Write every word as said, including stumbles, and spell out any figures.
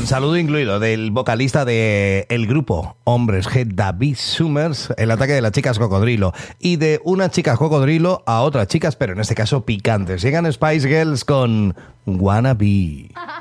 con saludo incluido del vocalista del el grupo Hombres G, David Summers, el ataque de las chicas cocodrilo. Y de unas chicas cocodrilo a otras chicas, pero en este caso picantes. Llegan Spice Girls con Wanna Be.